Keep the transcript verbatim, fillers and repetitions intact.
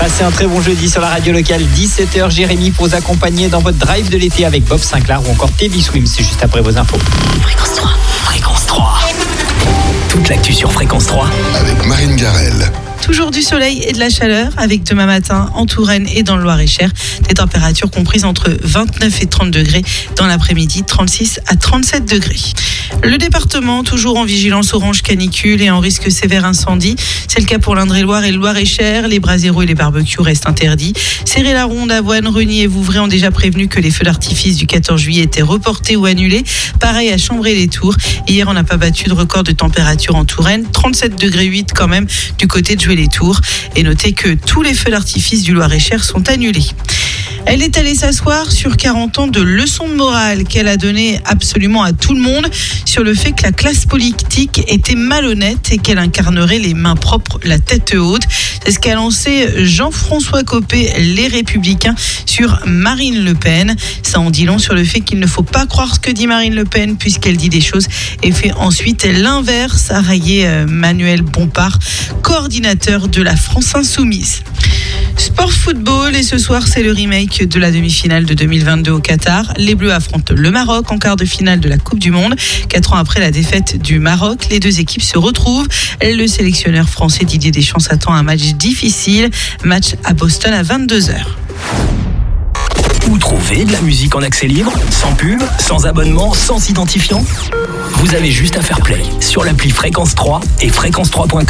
Passez un très bon jeudi sur la radio locale, dix-sept heures. Jérémy pour vous accompagner dans votre drive de l'été avec Bob Sinclair ou encore Teddy Swims. C'est juste après vos infos. Fréquence trois. Fréquence trois. Toute l'actu sur Fréquence trois. Avec Marine Garrel. Toujours du soleil et de la chaleur avec demain matin en Touraine et dans le Loir-et-Cher. Des températures comprises entre vingt-neuf et trente degrés. Dans l'après-midi, trente-six à trente-sept degrés. Le département, toujours en vigilance orange canicule et en risque sévère incendie. C'est le cas pour l'Indre-et-Loire et le Loir-et-Cher. Les braseros et les barbecues restent interdits. Céré-la-Ronde, Avoine, Rugny et Vouvray ont déjà prévenu que les feux d'artifice du quatorze juillet étaient reportés ou annulés. Pareil à Chambray-les-Tours. Hier, on n'a pas battu de record de température en Touraine. trente-sept degrés huit quand même du côté de les Tours. Et notez que tous les feux d'artifice du Loir-et-Cher sont annulés. Elle est allée s'asseoir sur quarante ans de leçons de morale qu'elle a donné absolument à tout le monde sur le fait que la classe politique était malhonnête et qu'elle incarnerait les mains propres, la tête haute. C'est ce qu'a lancé Jean-François Copé, les Républicains, sur Marine Le Pen. Ça en dit long sur le fait qu'il ne faut pas croire ce que dit Marine Le Pen puisqu'elle dit des choses et fait ensuite l'inverse, a raillé Manuel Bompard, coordinateur de la France Insoumise. Sport football et ce soir c'est le remake de la demi-finale de deux mille vingt-deux au Qatar. Les Bleus affrontent le Maroc en quart de finale de la Coupe du Monde. Quatre ans après la défaite du Maroc, les deux équipes se retrouvent. Le sélectionneur français Didier Deschamps s'attend à un match difficile. Match à Boston à vingt-deux heures. Où trouver de la musique en accès libre, sans pub, sans abonnement, sans identifiant ? Vous avez juste à faire play sur l'appli Fréquence trois et fréquence trois point com.